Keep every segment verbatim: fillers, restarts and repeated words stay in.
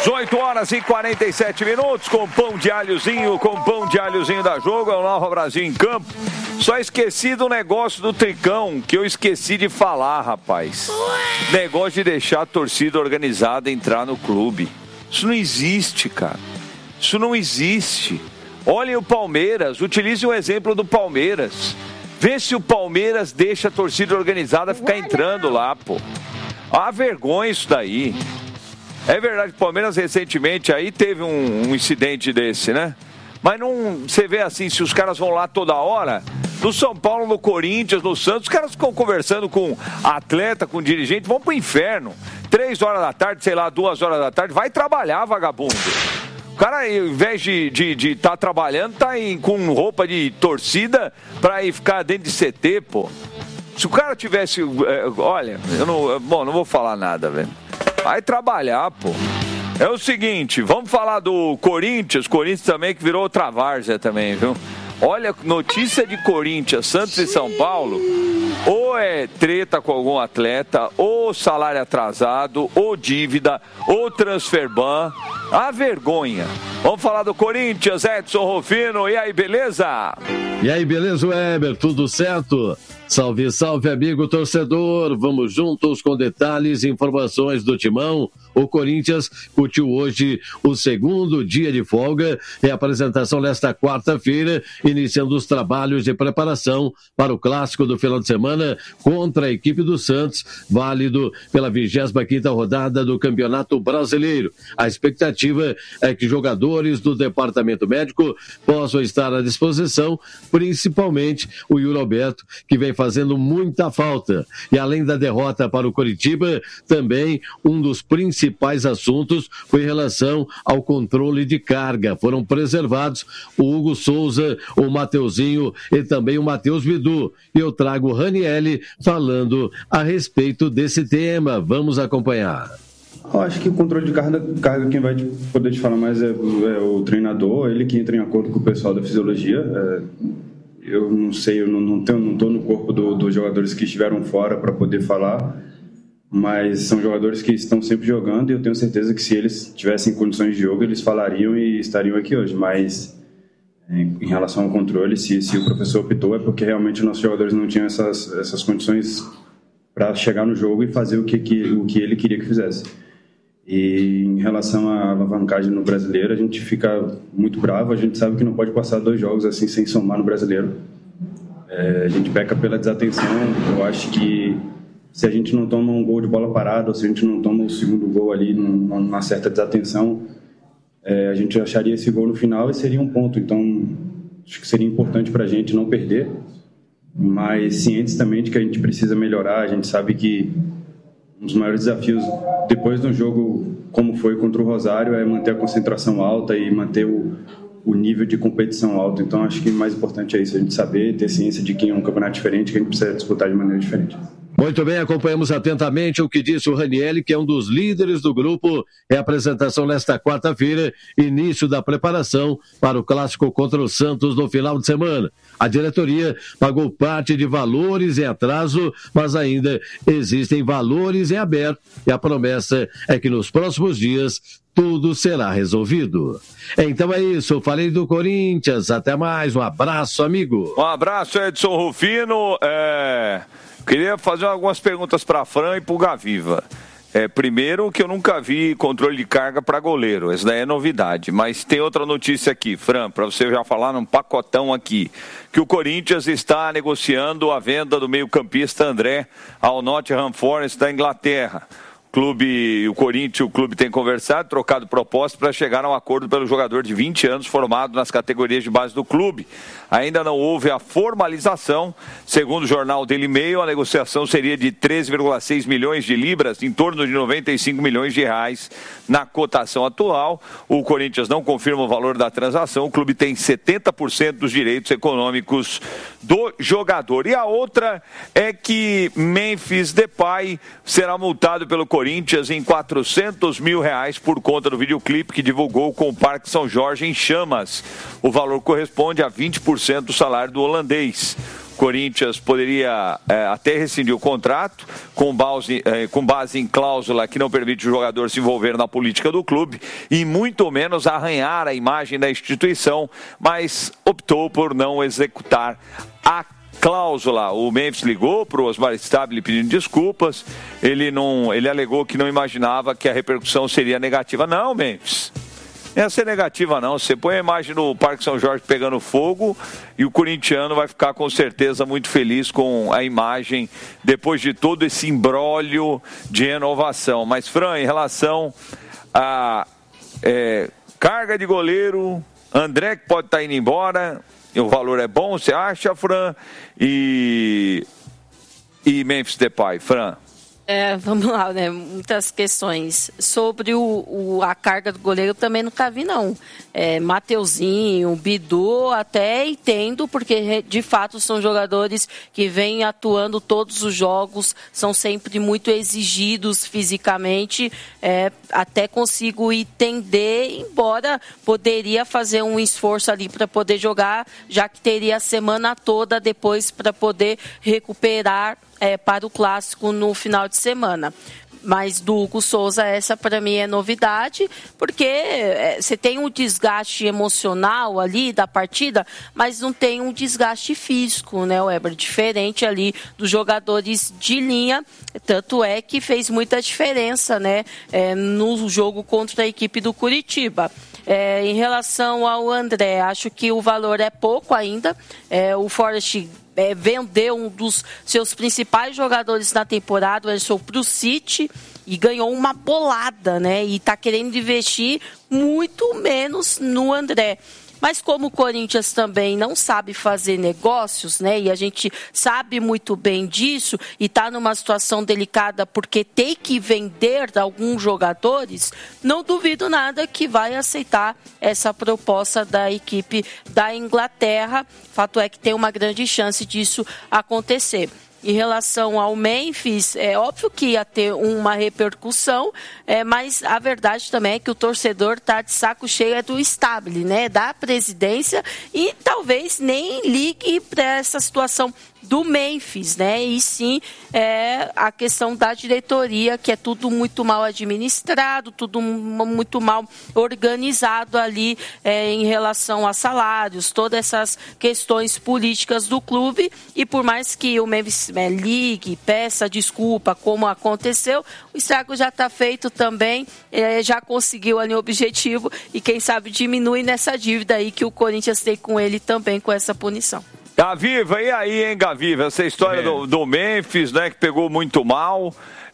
dezoito horas e quarenta e sete minutos, com pão de alhozinho, com pão de alhozinho da Jogo, é o Nova Brasil em campo. Só esqueci do negócio do Tricão, que eu esqueci de falar, rapaz. Negócio de deixar a torcida organizada entrar no clube. Isso não existe, cara. Isso não existe. Olhem o Palmeiras, utilize o exemplo do Palmeiras. Vê se o Palmeiras deixa a torcida organizada ficar entrando lá, pô. Ah, vergonha isso daí. É verdade, o Palmeiras recentemente aí teve um, um incidente desse, né? Mas não, você vê assim, se os caras vão lá toda hora, no São Paulo, no Corinthians, no Santos, os caras ficam conversando com atleta, com dirigente, vão pro inferno. Três horas da tarde, sei lá, duas horas da tarde, vai trabalhar, vagabundo. O cara, ao invés de estar de, de tá trabalhando, tá em, com roupa de torcida pra ir ficar dentro de C T, pô. Se o cara tivesse... É, olha, eu não... Bom, não vou falar nada, velho. Vai trabalhar, pô. É o seguinte, vamos falar do Corinthians. Corinthians também que virou outra várzea também, viu? Olha, notícia de Corinthians, Santos e São Paulo. Ou é treta com algum atleta, ou salário atrasado, ou dívida, ou transfer ban. A vergonha. Vamos falar do Corinthians, Edson Rufino. E aí, beleza? E aí, beleza, Weber? Tudo certo? Salve, salve, amigo torcedor. Vamos juntos com detalhes e informações do Timão. O Corinthians curtiu hoje o segundo dia de folga e apresentação nesta quarta-feira, iniciando os trabalhos de preparação para o clássico do final de semana contra a equipe do Santos, válido pela vigésima quinta rodada do Campeonato Brasileiro. A expectativa é que jogadores do departamento médico possam estar à disposição, principalmente o Yuri Alberto, que vem fazendo muita falta. E além da derrota para o Coritiba, também um dos principais assuntos foi em relação ao controle de carga. Foram preservados o Hugo Souza, o Mateuzinho e também o Matheus Bidu. E eu trago o Ranielli falando a respeito desse tema. Vamos acompanhar. Eu acho que o controle de carga, carga quem vai poder te falar mais é, é o treinador, ele que entra em acordo com o pessoal da fisiologia. É, eu não sei, eu não, não, tenho, não tô no corpo do, dos jogadores que estiveram fora para poder falar, mas são jogadores que estão sempre jogando e eu tenho certeza que se eles tivessem condições de jogo, eles falariam e estariam aqui hoje. Mas em, em relação ao controle, se, se o professor optou, é porque realmente nossos jogadores não tinham essas, essas condições para chegar no jogo e fazer o que, que, o que ele queria que fizesse. E em relação à alavancagem no Brasileiro, a gente fica muito bravo, a gente sabe que não pode passar dois jogos assim sem somar no Brasileiro. É, a gente peca pela desatenção. Eu acho que se a gente não toma um gol de bola parada, ou se a gente não toma o segundo gol ali numa certa desatenção, é, a gente acharia esse gol no final e seria um ponto. Então, acho que seria importante para a gente não perder, mas cientes também de que a gente precisa melhorar. A gente sabe que um dos maiores desafios depois de um jogo como foi contra o Rosário é manter a concentração alta e manter o, o nível de competição alto. Então, acho que o mais importante é isso, a gente saber, ter ciência de que é um campeonato diferente, que a gente precisa disputar de maneira diferente. Muito bem, acompanhamos atentamente o que disse o Ranielli, que é um dos líderes do grupo. É a apresentação nesta quarta-feira, início da preparação para o clássico contra o Santos no final de semana. A diretoria pagou parte de valores em atraso, mas ainda existem valores em aberto e a promessa é que nos próximos dias tudo será resolvido. Então é isso, falei do Corinthians. Até mais, um abraço, amigo. Um abraço, Edson Rufino. É... Queria fazer algumas perguntas para a Fran e para o Gaviva. É, primeiro, que eu nunca vi controle de carga para goleiro. Essa daí é novidade. Mas tem outra notícia aqui, Fran, para você já falar num pacotão aqui. Que o Corinthians está negociando a venda do meio-campista André ao Nottingham Forest da Inglaterra. O clube, o Corinthians, o clube tem conversado, trocado propostas para chegar a um acordo pelo jogador de vinte anos formado nas categorias de base do clube. Ainda não houve a formalização. Segundo o jornal Daily Mail, a negociação seria de treze vírgula seis milhões de libras, em torno de noventa e cinco milhões de reais na cotação atual. O Corinthians não confirma o valor da transação. O clube tem setenta por cento dos direitos econômicos do jogador. E a outra é que Memphis Depay será multado pelo Corinthians em quatrocentos mil reais por conta do videoclipe que divulgou com o Parque São Jorge em chamas. O valor corresponde a vinte por cento do salário do holandês. Corinthians poderia é, até rescindir o contrato com base, é, com base em cláusula que não permite o jogador se envolver na política do clube e muito menos arranhar a imagem da instituição, mas optou por não executar a cláusula. O Memphis ligou para o Osmar Stabile pedindo desculpas. Ele, não, ele alegou que não imaginava que a repercussão seria negativa. Não, Memphis. Não ia ser negativa, não. Você põe a imagem no Parque São Jorge pegando fogo e o corintiano vai ficar com certeza muito feliz com a imagem depois de todo esse imbróglio de renovação. Mas, Fran, em relação a é, carga de goleiro, André que pode estar indo embora, o valor é bom, você acha, Fran? E, e Memphis Depay, Fran? É, vamos lá, né? Muitas questões. Sobre o, o, a carga do goleiro, também nunca vi, não. É, Mateuzinho, Bidu, até entendo, porque de fato são jogadores que vêm atuando todos os jogos, são sempre muito exigidos fisicamente, é, até consigo entender, embora poderia fazer um esforço ali para poder jogar, já que teria a semana toda depois para poder recuperar É, para o clássico no final de semana. Mas do Hugo Souza, essa para mim é novidade, porque é, você tem um desgaste emocional ali da partida, mas não tem um desgaste físico, né, Weber? Diferente ali dos jogadores de linha, tanto é que fez muita diferença, né, é, no jogo contra a equipe do Curitiba. É, em relação ao André, acho que o valor é pouco ainda. É, o Forest é, vendeu um dos seus principais jogadores na temporada, o Anderson, para o City, e ganhou uma bolada, né? E está querendo investir muito menos no André. Mas como o Corinthians também não sabe fazer negócios, né? E a gente sabe muito bem disso e está numa situação delicada porque tem que vender alguns jogadores, não duvido nada que vai aceitar essa proposta da equipe da Inglaterra. Fato é que tem uma grande chance disso acontecer. Em relação ao Memphis, é óbvio que ia ter uma repercussão, é, mas a verdade também é que o torcedor está de saco cheio do Stabile, né, da presidência, e talvez nem ligue para essa situação do Memphis, né? E sim é, a questão da diretoria, que é tudo muito mal administrado, tudo muito mal organizado ali é, em relação a salários, todas essas questões políticas do clube. E por mais que o Memphis é, ligue, peça desculpa como aconteceu, o estrago já está feito também, é, já conseguiu ali o objetivo e quem sabe diminui nessa dívida aí que o Corinthians tem com ele também com essa punição. Gaviva, e aí, hein, Gaviva? Essa história é. do, do Memphis, né, que pegou muito mal.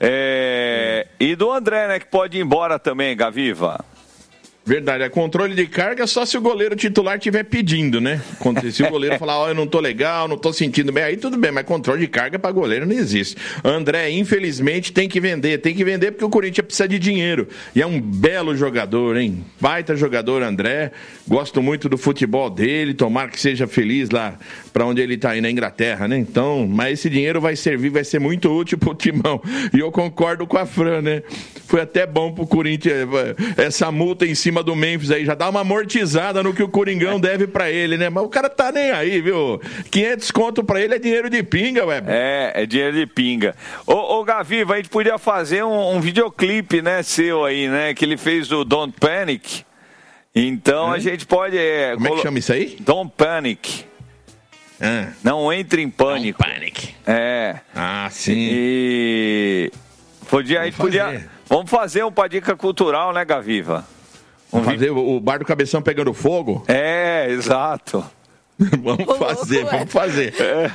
É... É. E do André, né, que pode ir embora também, Gaviva. Verdade, é controle de carga só se o goleiro titular estiver pedindo, né? Se o goleiro falar, ó, oh, eu não tô legal, não tô sentindo bem, aí tudo bem, mas controle de carga para goleiro não existe. André, infelizmente, tem que vender, tem que vender porque o Corinthians precisa de dinheiro. E é um belo jogador, hein? Baita jogador, André. Gosto muito do futebol dele, tomara que seja feliz lá para onde ele tá aí na Inglaterra, né? Então, mas esse dinheiro vai servir, vai ser muito útil pro Timão. E eu concordo com a Fran, né? Foi até bom pro Corinthians essa multa em cima do Memphis aí, já dá uma amortizada no que o Coringão deve pra ele, né? Mas o cara tá nem aí, viu? quinhentos conto pra ele é dinheiro de pinga, ué. É, é dinheiro de pinga. Ô, ô Gaviva, a gente podia fazer um, um videoclipe, né, seu aí, né? Que ele fez do Don't Panic. Então é. a gente pode... É, Como é que chama isso aí? Don't Panic. Ah. Não entre em pânico. Don't Panic. É. Ah, sim. E... Podia, a gente podia... Vamos fazer um pra dica cultural, né, Gaviva? Vamos fazer o bar do Cabeção pegando fogo? É, exato. Vamos fazer, vamos fazer. É.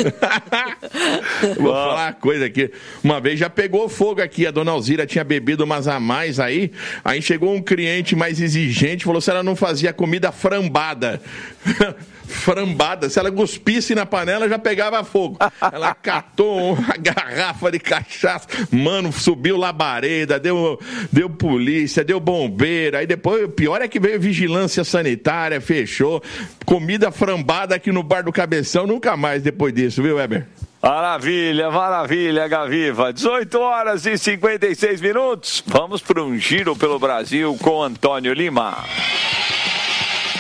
Vou falar uma coisa aqui. Uma vez já pegou fogo aqui, a dona Alzira tinha bebido umas a mais aí, aí chegou um cliente mais exigente, falou se ela não fazia comida frambada. Frambada, se ela cuspisse na panela já pegava fogo. Ela catou uma garrafa de cachaça, mano, subiu labareda, deu, deu polícia, deu bombeiro, aí depois o pior é que veio vigilância sanitária, fechou, comida frambada aqui no bar do Cabeção, nunca mais depois disso, viu, Weber? Maravilha, maravilha, Gaviva. dezoito horas e cinquenta e seis minutos. Vamos para um giro pelo Brasil com Antônio Lima.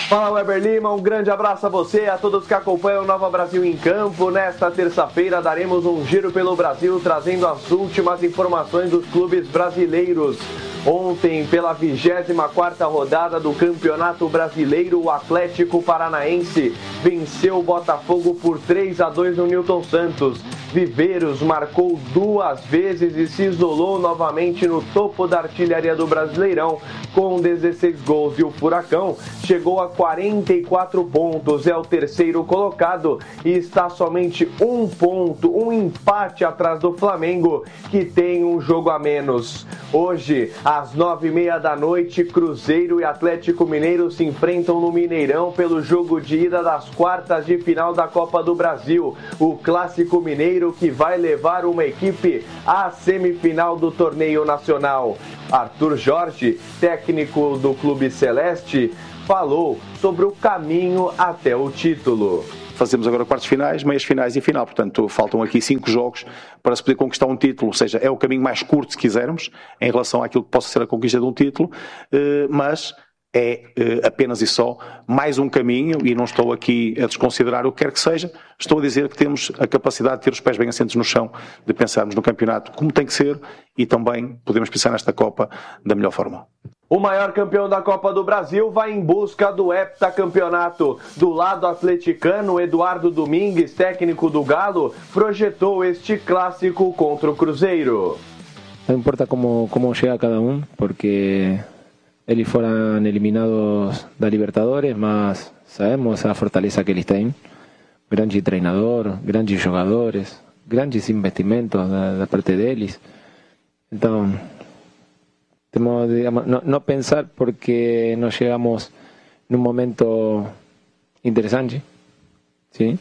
Fala, Weber Lima, um grande abraço a você e a todos que acompanham o Nova Brasil em Campo. Nesta terça-feira daremos um giro pelo Brasil, trazendo as últimas informações dos clubes brasileiros. Ontem, pela vigésima quarta rodada do Campeonato Brasileiro, o Atlético Paranaense venceu o Botafogo por três a dois no Newton Santos. Viveiros marcou duas vezes e se isolou novamente no topo da artilharia do Brasileirão com dezesseis gols. E o Furacão chegou a quarenta e quatro pontos, é o terceiro colocado e está somente um ponto, um empate atrás do Flamengo, que tem um jogo a menos. Hoje, às nove e meia da noite, Cruzeiro e Atlético Mineiro se enfrentam no Mineirão pelo jogo de ida das quartas de final da Copa do Brasil. O Clássico Mineiro, que vai levar uma equipe à semifinal do torneio nacional. Arthur Jorge, técnico do Clube Celeste, falou sobre o caminho até o título. Fazemos agora quartos finais, meias finais e final. Portanto, faltam aqui cinco jogos para se poder conquistar um título. Ou seja, é o caminho mais curto, se quisermos, em relação àquilo que possa ser a conquista de um título, mas é apenas e só mais um caminho, e não estou aqui a desconsiderar o que quer que seja. Estou a dizer que temos a capacidade de ter os pés bem assentos no chão, de pensarmos no campeonato como tem que ser e também podemos pensar nesta Copa da melhor forma. O maior campeão da Copa do Brasil vai em busca do heptacampeonato. Do lado atleticano, Eduardo Domingues, técnico do Galo, projetou este clássico contra o Cruzeiro. Não importa como, como chega cada um, porque eles foram eliminados da Libertadores, mas sabemos a fortaleza que eles têm. Grande treinador, grandes jogadores, grandes investimentos da, da parte deles. Então, temos, digamos, no, no pensar porque nós chegamos num momento interessante, sim,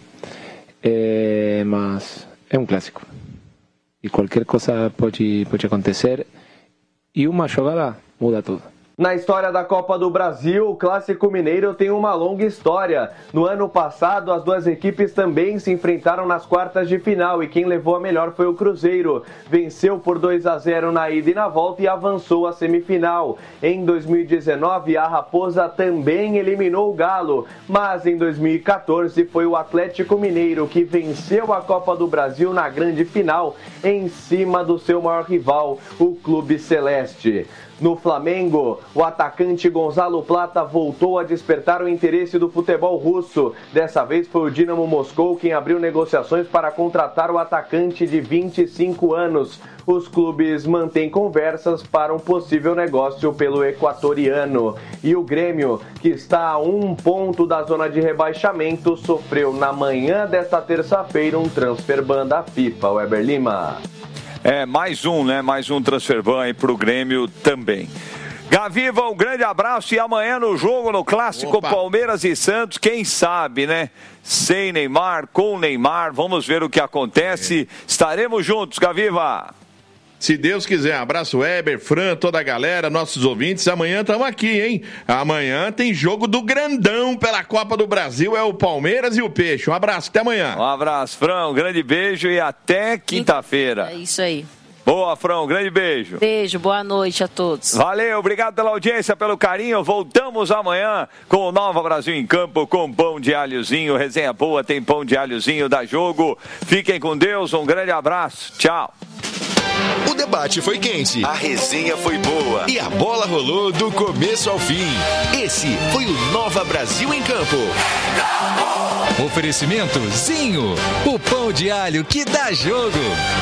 é, mas é um clássico. E qualquer coisa pode, pode acontecer e uma jogada muda tudo. Na história da Copa do Brasil, o Clássico Mineiro tem uma longa história. No ano passado, as duas equipes também se enfrentaram nas quartas de final e quem levou a melhor foi o Cruzeiro. Venceu por dois a zero na ida e na volta e avançou à semifinal. Em dois mil e dezenove, a Raposa também eliminou o Galo, mas em dois mil e quatorze foi o Atlético Mineiro que venceu a Copa do Brasil na grande final em cima do seu maior rival, o Clube Celeste. No Flamengo, o atacante Gonzalo Plata voltou a despertar o interesse do futebol russo. Dessa vez foi o Dinamo Moscou quem abriu negociações para contratar o atacante de vinte e cinco anos. Os clubes mantêm conversas para um possível negócio pelo equatoriano. E o Grêmio, que está a um ponto da zona de rebaixamento, sofreu na manhã desta terça-feira um transfer ban da FIFA. Weber Lima. É, mais um, né? Mais um transfer ban aí pro Grêmio também. Gaviva, um grande abraço e amanhã no jogo, no Clássico Opa. Palmeiras e Santos, quem sabe, né? Sem Neymar, com Neymar, vamos ver o que acontece. É. Estaremos juntos, Gaviva. Se Deus quiser. Abraço, Weber, Fran, toda a galera, nossos ouvintes. Amanhã estamos aqui, hein? Amanhã tem jogo do grandão pela Copa do Brasil. É o Palmeiras e o Peixe. Um abraço, até amanhã. Um abraço, Fran. Um grande beijo e até quinta-feira. É isso aí. Boa, Fran. Um grande beijo. Beijo, boa noite a todos. Valeu, obrigado pela audiência, pelo carinho. Voltamos amanhã com o Nova Brasil em Campo, com pão de alhozinho. Resenha boa, tem pão de alhozinho da Jogo. Fiquem com Deus, um grande abraço. Tchau. O debate foi quente, a resenha foi boa e a bola rolou do começo ao fim. Esse foi o Nova Brasil em Campo. Oferecimento Zinho, o pão de alho que dá jogo.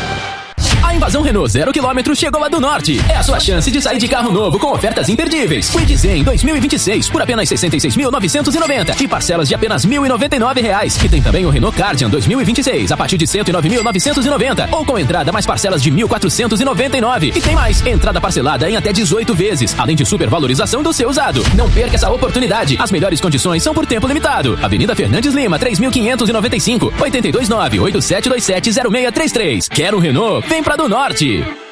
A invasão Renault zero quilômetro chegou a do Norte. É a sua chance de sair de carro novo com ofertas imperdíveis. Quid Zen dois mil e vinte e seis por apenas sessenta e seis mil novecentos e noventa e parcelas de apenas mil e noventa e nove reais. E tem também o Renault Cardian dois mil e vinte e seis a partir de cento e nove mil novecentos e noventa ou com entrada mais parcelas de mil quatrocentos e noventa e nove. E tem mais, entrada parcelada em até dezoito vezes, além de supervalorização do seu usado. Não perca essa oportunidade. As melhores condições são por tempo limitado. Avenida Fernandes Lima, três mil quinhentos e noventa e cinco, oito dois nove, oito sete dois sete, zero seis três três. Quer um Renault? Vem pra do Norte.